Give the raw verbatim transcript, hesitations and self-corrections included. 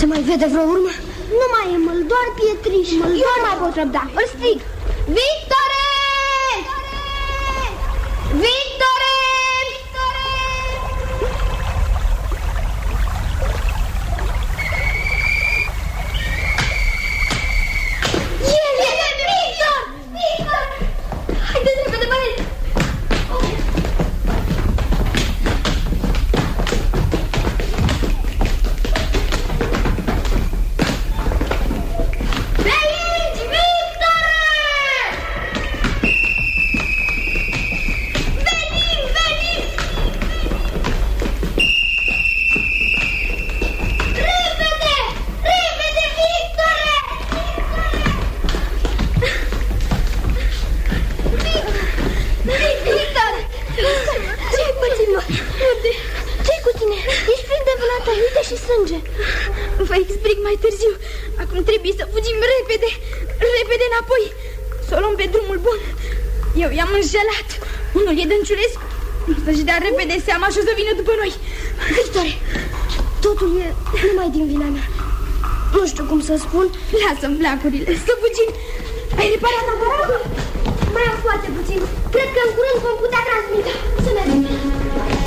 Se mai vede vreo urmă? Nu mai e măl, doar pietriși. Măl, Eu nu mai pot răbda. Îl strig. Victore! Victore! Vă explic mai târziu. Acum trebuie să fugim repede, repede înapoi, să o luăm pe drumul bun. Eu i-am înșelat. Unul e Dănciulescu. Nu să-și dea repede seama și o să vină după noi. Victorie, totul e numai din vina mea. Nu știu cum să spun. Lasă-mi flacurile, să fugim. Ai reparat aparatul? Mai am foarte puțin. Cred că în curând vom putea transmite. Să mergem.